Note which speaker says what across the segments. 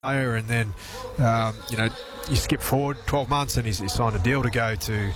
Speaker 1: player, and then you skip forward 12 months and he's signed a deal to go to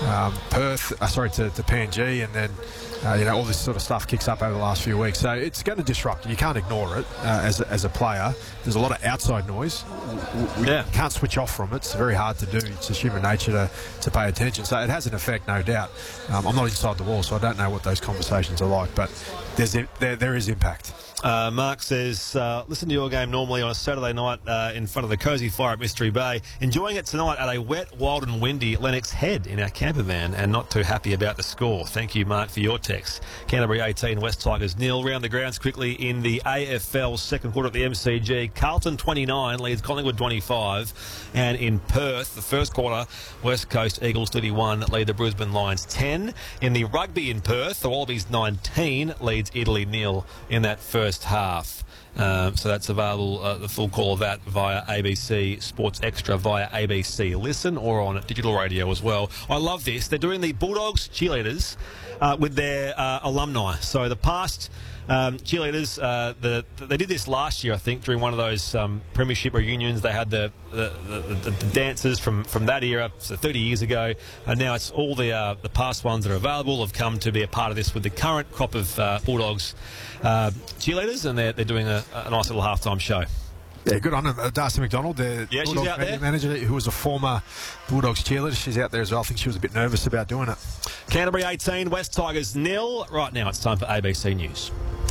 Speaker 1: to PNG, and then all this sort of stuff kicks up over the last few weeks. So it's going to disrupt you. You can't ignore it as a player. There's a lot of outside noise. We can't switch off from it. It's very hard to do. It's just human nature to pay attention. So it has an effect, no doubt. I'm not inside the wall, so I don't know what those conversations are like, but there is impact.
Speaker 2: Mark says, listen to your game normally on a Saturday night in front of the cosy fire at Mystery Bay. Enjoying it tonight at a wet, wild and windy Lennox Head in our camper van, and not too happy about the score. Thank you, Mark, for your text. Canterbury 18, West Tigers 0. Round the grounds quickly in the AFL second quarter at the MCG. Carlton 29 leads Collingwood 25. And in Perth, the first quarter, West Coast Eagles 31 lead the Brisbane Lions 10. In the rugby in Perth, the Wallabies 19 leads Italy 0 in that first half. So that's available, the full call of that via ABC Sports Extra, via ABC Listen, or on digital radio as well. I love this. They're doing the Bulldogs cheerleaders with their alumni. So the past cheerleaders, they did this last year, I think, during one of those premiership reunions. They had the dancers from that era, so 30 years ago, and now it's all the past ones that are available have come to be a part of this with the current crop of Bulldogs cheerleaders, and they're doing a nice little halftime show.
Speaker 1: Yeah, good on them. Darcy McDonald, the Bulldogs media manager, who was a former Bulldogs cheerleader. She's out there as well. I think she was a bit nervous about doing it.
Speaker 2: Canterbury 18, West Tigers 0. Right now it's time for ABC News.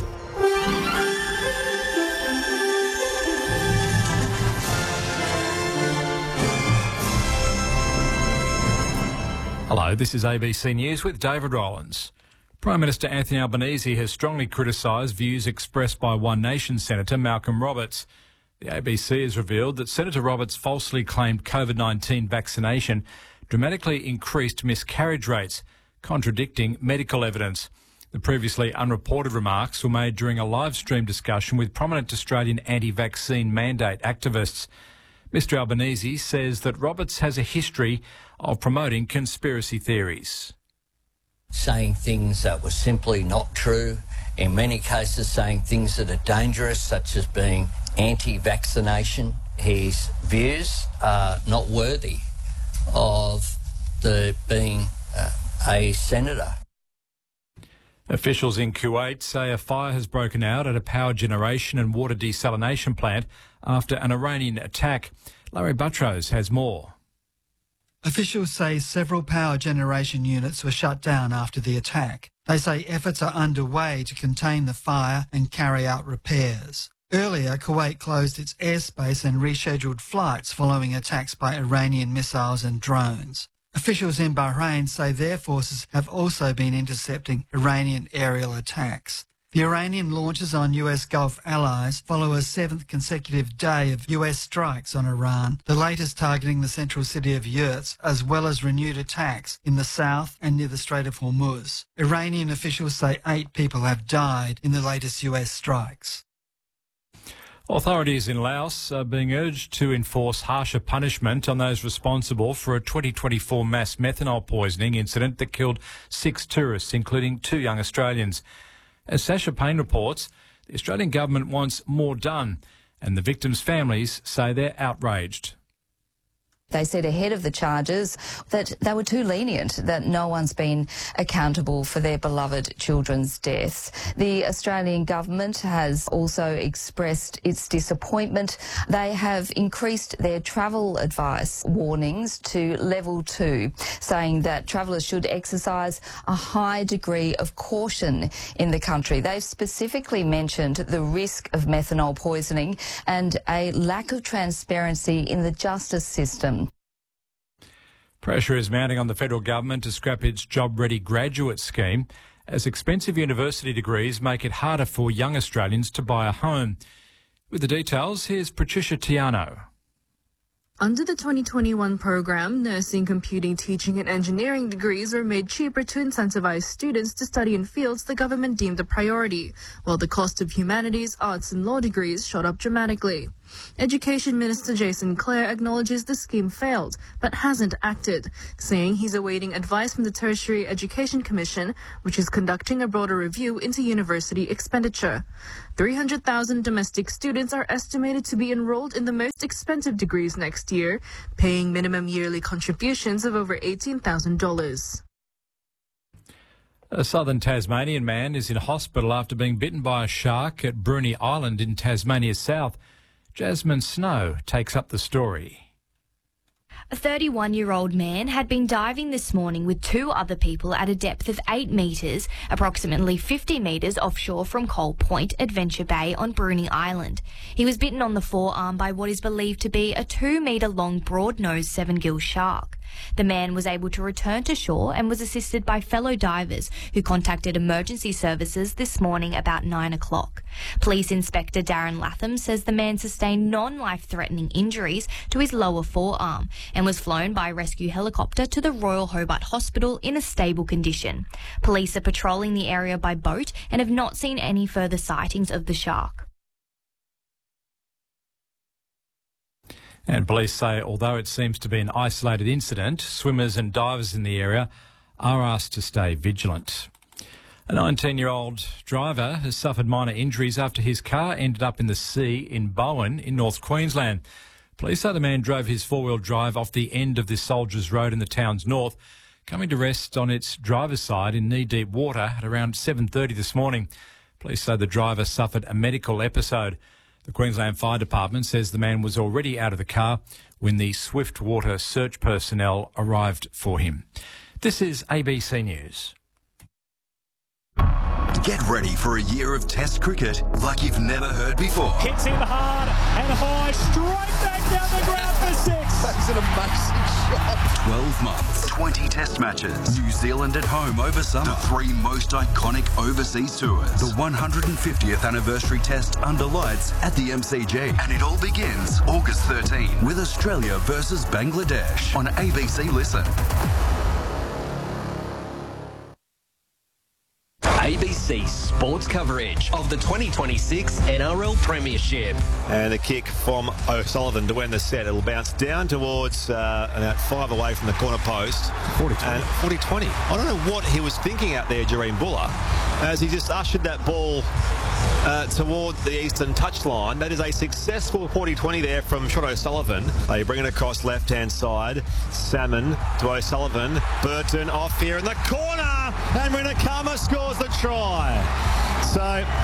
Speaker 3: Hello, this is ABC News with David Rowlands. Prime Minister Anthony Albanese has strongly criticised views expressed by One Nation Senator Malcolm Roberts. The ABC has revealed that Senator Roberts falsely claimed COVID-19 vaccination dramatically increased miscarriage rates, contradicting medical evidence. The previously unreported remarks were made during a live stream discussion with prominent Australian anti-vaccine mandate activists. Mr Albanese says that Roberts has a history of promoting conspiracy theories.
Speaker 4: Saying things that were simply not true, in many cases saying things that are dangerous, such as being anti-vaccination. His views are not worthy of being a senator.
Speaker 3: Officials in Kuwait say a fire has broken out at a power generation and water desalination plant after an Iranian attack. Larry Buttrose has more.
Speaker 5: Officials say several power generation units were shut down after the attack. They say efforts are underway to contain the fire and carry out repairs. Earlier, Kuwait closed its airspace and rescheduled flights following attacks by Iranian missiles and drones. Officials in Bahrain say their forces have also been intercepting Iranian aerial attacks. The Iranian launches on US Gulf allies follow a seventh consecutive day of US strikes on Iran, the latest targeting the central city of Yurts, as well as renewed attacks in the south and near the Strait of Hormuz. Iranian officials say 8 people have died in the latest US strikes.
Speaker 3: Authorities in Laos are being urged to enforce harsher punishment on those responsible for a 2024 mass methanol poisoning incident that killed 6 tourists, including 2 young Australians. As Sasha Payne reports, the Australian government wants more done, and the victims' families say they're outraged.
Speaker 6: They said ahead of the charges that they were too lenient, that no one's been accountable for their beloved children's deaths. The Australian government has also expressed its disappointment. They have increased their travel advice warnings to level 2, saying that travellers should exercise a high degree of caution in the country. They've specifically mentioned the risk of methanol poisoning and a lack of transparency in the justice system.
Speaker 3: Pressure is mounting on the federal government to scrap its Job Ready graduate scheme, as expensive university degrees make it harder for young Australians to buy a home. With the details, here's Patricia Tiano.
Speaker 7: Under the 2021 program, nursing, computing, teaching and engineering degrees were made cheaper to incentivise students to study in fields the government deemed a priority, while the cost of humanities, arts and law degrees shot up dramatically. Education Minister Jason Clare acknowledges the scheme failed, but hasn't acted, saying he's awaiting advice from the Tertiary Education Commission, which is conducting a broader review into university expenditure. 300,000 domestic students are estimated to be enrolled in the most expensive degrees next year, paying minimum yearly contributions of over $18,000.
Speaker 3: A southern Tasmanian man is in hospital after being bitten by a shark at Bruny Island in Tasmania South. Jasmine Snow takes up the story.
Speaker 8: A 31-year-old man had been diving this morning with two other people at a depth of 8 metres, approximately 50 metres offshore from Coal Point, Adventure Bay on Bruny Island. He was bitten on the forearm by what is believed to be a 2-metre-long broad-nosed 7-gill shark. The man was able to return to shore and was assisted by fellow divers who contacted emergency services this morning about 9 o'clock. Police Inspector Darren Latham says the man sustained non-life-threatening injuries to his lower forearm and was flown by a rescue helicopter to the Royal Hobart Hospital in a stable condition. Police are patrolling the area by boat and have not seen any further sightings of the shark.
Speaker 3: And police say although it seems to be an isolated incident, swimmers and divers in the area are asked to stay vigilant. A 19-year-old driver has suffered minor injuries after his car ended up in the sea in Bowen in North Queensland. Police say the man drove his four-wheel drive off the end of the Soldiers Road in the town's north, coming to rest on its driver's side in knee-deep water at around 7:30 this morning. Police say the driver suffered a medical episode. The Queensland Fire Department says the man was already out of the car when the Swift Water search personnel arrived for him. This is ABC News.
Speaker 9: Get ready for a year of Test cricket like you've never heard before.
Speaker 10: Hits him hard and high, straight back down the ground for 6.
Speaker 9: That's an amazing shot. 12 months, 20 Test matches. New Zealand at home over summer. The 3 most iconic overseas tours. The 150th anniversary Test under lights at the MCG. And it all begins August 13 with Australia versus Bangladesh on ABC Listen.
Speaker 11: ABC sports coverage of the 2026 NRL Premiership.
Speaker 2: And a kick from O'Sullivan to win the set. It'll bounce down towards about 5 away from the corner post. 40-20. 40-20. I don't know what he was thinking out there, Jareen Buller, as he just ushered that ball toward the eastern touchline. That is a successful 40-20 there from Sean O'Sullivan. They bring it across left-hand side. Salmon to O'Sullivan. Burton off here in the corner. And Rinakama scores the try. So,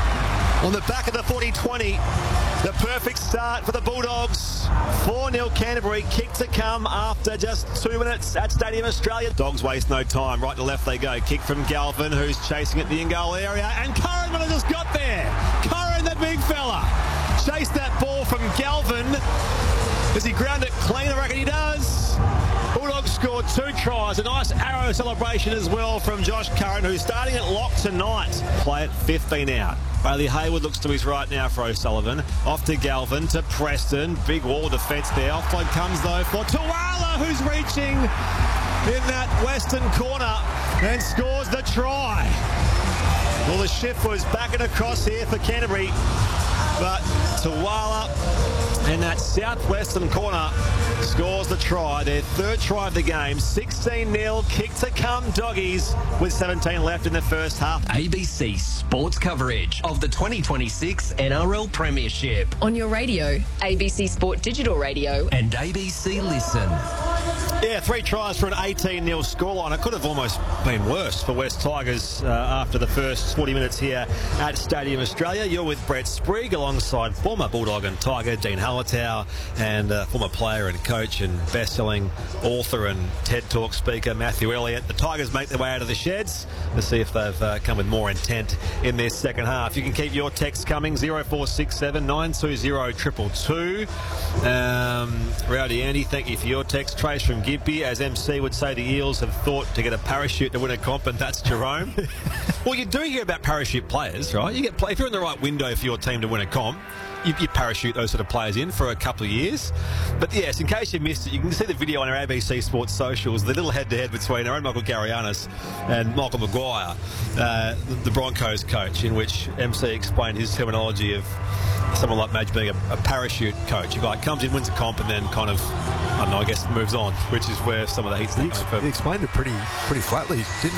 Speaker 2: on the back of the 40-20, the perfect start for the Bulldogs. 4-0 Canterbury, kick to come after just 2 minutes at Stadium Australia. Dogs waste no time. Right to left they go. Kick from Galvin, who's chasing at the in-goal area. And Curran would have just got there. Curran, the big fella, chased that ball from Galvin. Does he ground it clean? I reckon he does. Bulldogs scored 2 tries. A nice arrow celebration as well from Josh Curran, who's starting at lock tonight. Play at 15 out. Bailey Hayward looks to his right now for O'Sullivan. Off to Galvin, to Preston. Big wall defence there. Offload comes though for Tuala, who's reaching in that western corner and scores the try. Well, the shift was backing across here for Canterbury, but Tuala in that southwestern corner scores the try. Their 3rd try of the game. 16-0, kick to come Doggies with 17 left in the first half.
Speaker 11: ABC sports coverage of the 2026 NRL Premiership.
Speaker 12: On your radio, ABC Sport Digital Radio
Speaker 11: and ABC Listen.
Speaker 2: Yeah, 3 tries for an 18-0 scoreline. It could have almost been worse for West Tigers after the first 40 minutes here at Stadium Australia. You're with Brett Sprigg alongside former Bulldog and Tiger Dean Hallertau and former player and coach and best-selling author and TED Talk speaker Matthew Elliott. The Tigers make their way out of the sheds to see if they've come with more intent in their second half. You can keep your texts coming, 0467 920 222. Rowdy Andy, thank you for your text. Trace from Gympie, as MC would say, the Eels have thought to get a parachute to win a comp, and that's Jerome. Well, you do hear about parachute players, right? You get if you're in the right window for your team to win a comp, you parachute those sort of players in for a couple of years. But yes, in case you missed it, you can see the video on our ABC Sports socials, the little head-to-head between our own Michael Garianis and Michael Maguire, the Broncos coach, in which MC explained his terminology of someone like Madge being a parachute coach. A guy comes in, wins a comp, and then kind of, I don't know, I guess moves on, which is where some of the heat's coming from.
Speaker 1: He explained it pretty flatly, didn't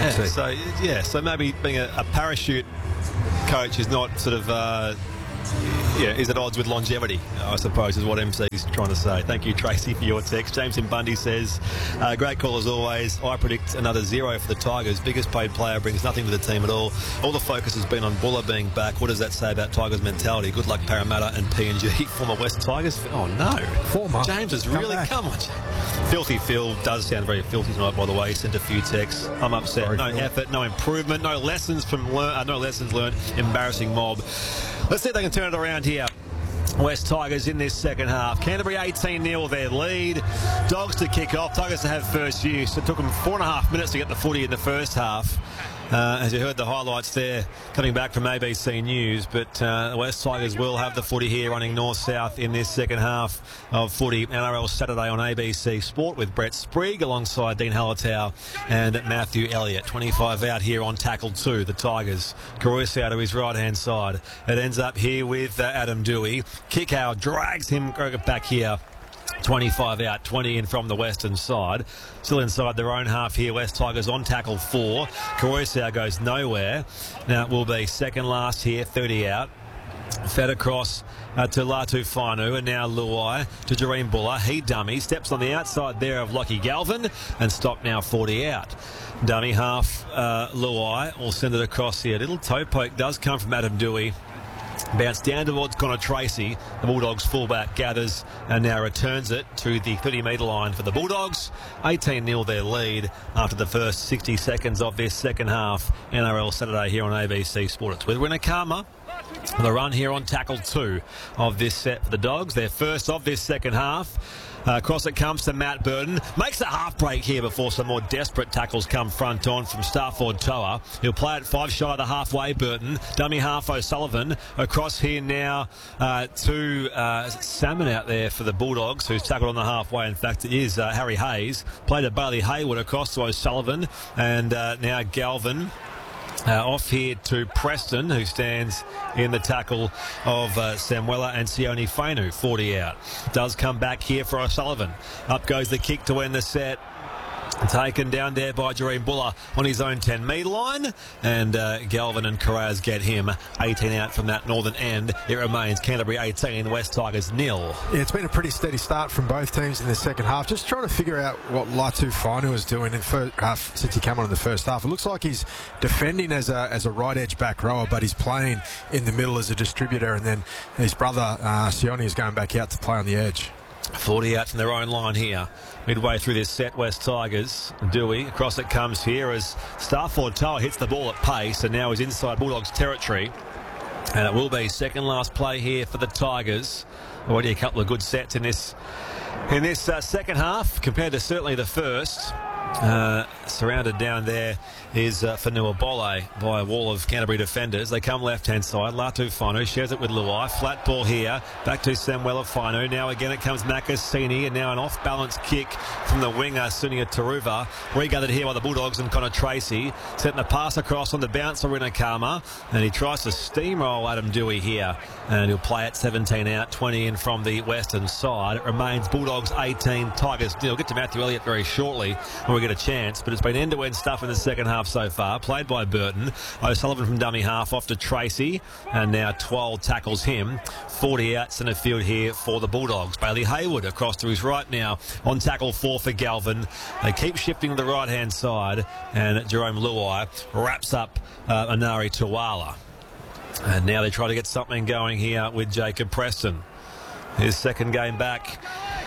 Speaker 1: he?
Speaker 2: Yeah, so maybe being a parachute coach is not sort of is at odds with longevity, I suppose, is what MC is trying to say. Thank you, Tracy, for your text. James in Bundy says, great call as always. I predict another 0 for the Tigers. Biggest paid player brings nothing to the team at all. All the focus has been on Buller being back. What does that say about Tigers' mentality? Good luck, Parramatta and PNG. Former West Tigers. Oh, no.
Speaker 1: Former.
Speaker 2: James has really come on. Filthy Phil does sound very filthy tonight, by the way. He sent a few texts. I'm upset. Sorry, no Phil. Effort, no improvement, no lessons learned. Embarrassing mob. Let's see if they can turn it around here. West Tigers in this second half. Canterbury 18-0 their lead. Dogs to kick off. Tigers to have first use. It took them 4.5 minutes to get the footy in the first half. As you heard the highlights there coming back from ABC News, but the West Tigers will have the footy here running north-south in this second half of footy. NRL Saturday on ABC Sport with Brett Sprigg alongside Dean Hallertau and Matthew Elliott. 25 out here on tackle 2, the Tigers. Caruso out to his right-hand side. It ends up here with Adam Dewey. Kickout drags him back here. 25 out, 20 in from the western side. Still inside their own half here. West Tigers on tackle 4. Caruso goes nowhere. Now it will be second last here, 30 out. Fed across to Latu Fainu, and now Luai to Jareen Buller. He dummy, steps on the outside there of Lockie Galvin and stopped now 40 out. Dummy half Luai will send it across here. Little toe poke does come from Adam Dewey. Bounce down towards Connor Tracy. The Bulldogs fullback gathers and now returns it to the 30-metre line for the Bulldogs. 18-0 their lead after the first 60 seconds of this second half. NRL Saturday here on ABC Sport. It's with Winakama. The run here on tackle 2 of this set for the Dogs. Their first of this second half. Across it comes to Matt Burton. Makes a half break here before some more desperate tackles come front on from Starford Toa. He'll play it 5 shy of the halfway, Burton. Dummy half O'Sullivan. Across here now to Salmon out there for the Bulldogs, who's tackled on the halfway. In fact, it is Harry Hayes. Played to Bailey Hayward across to O'Sullivan. And now Galvin. Off here to Preston, who stands in the tackle of Samuela and Sione Fainu, 40 out. Does come back here for O'Sullivan. Up goes the kick to end the set. Taken down there by Jareen Buller on his own 10-metre line, and Galvin and Carraz get him 18 out from that northern end. It remains Canterbury 18, West Tigers 0.
Speaker 1: Yeah, it's been a pretty steady start from both teams in the second half. Just trying to figure out what Latu Fainu is doing in first half since he came on in the first half. It looks like he's defending as a right edge back rower, but he's playing in the middle as a distributor, and then his brother Sione is going back out to play on the edge.
Speaker 2: 40 out from their own line here. Midway through this set, West Tigers. Dewey, across it comes here as Starford Toa hits the ball at pace and now is inside Bulldogs territory. And it will be second last play here for the Tigers. Already a couple of good sets in this second half compared to certainly the first. Surrounded down there is Fanua Bolle by a wall of Canterbury defenders. They come left-hand side. Latu Fainu shares it with Luai. Flat ball here. Back to Samuela Fainu. Now again it comes Makasini, and now an off-balance kick from the winger, Sunia Taruva. Regathered here by the Bulldogs and Connor Tracy. Setting a pass across on the bounce of Winakama, and he tries to steamroll Adam Dewey here. And he'll play it 17 out, 20 in from the western side. It remains Bulldogs 18, Tigers 0. We'll get to Matthew Elliott very shortly when we get a chance, but it's been end-to-end stuff in the second half so far. Played by Burton. O'Sullivan from dummy half off to Tracy, and now 12 tackles him. 40 out centre field here for the Bulldogs. Bailey Hayward across to his right now on tackle 4 for Galvin. They keep shifting to the right-hand side, and Jerome Luai wraps up Anari Tuwala. And now they try to get something going here with Jacob Preston. His second game back.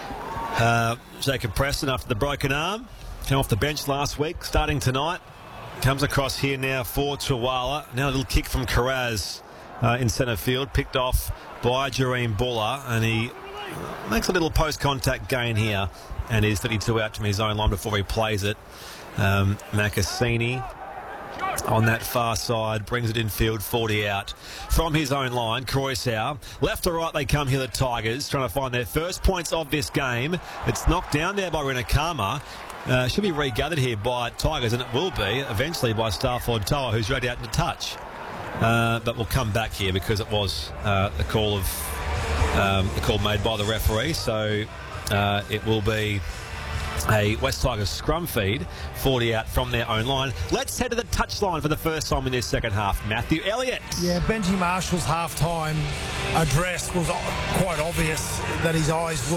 Speaker 2: Jacob Preston, after the broken arm, came off the bench last week, starting tonight. Comes across here now for Tuwala. Now a little kick from Carraz in centre field, picked off by Jareen Buller, and he makes a little post-contact gain here, and is 32 out from his own line before he plays it. Makasini on that far side, brings it infield, 40 out from his own line. Croissau, left to right they come here, the Tigers, trying to find their first points of this game. It's knocked down there by Rinakama. Should be regathered here by Tigers, and it will be eventually by Stafford Toa, who's ready out to touch. But we'll come back here because it was the call made by the referee. So it will be a West Tigers scrum feed, 40 out from their own line. Let's head to the touchline for the first time in this second half. Matthew Elliott.
Speaker 13: Yeah, Benji Marshall's half-time address was quite obvious that his eyes